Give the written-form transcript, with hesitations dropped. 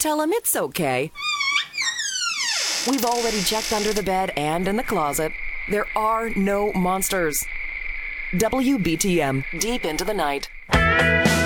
tell him it's okay. We've already checked under the bed and in the closet. There are no monsters. WBTM, deep into the night.